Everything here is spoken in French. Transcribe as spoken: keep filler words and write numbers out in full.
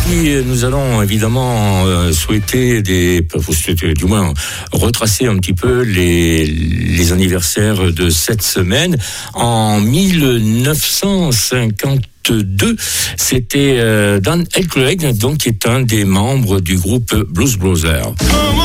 puis nous allons évidemment euh, souhaiter des, du moins retracer un petit peu les, les anniversaires de cette semaine. En mille neuf cent cinquante-deux, c'était euh, Dan Aykroyd, donc qui est un des membres du groupe Blues Brothers.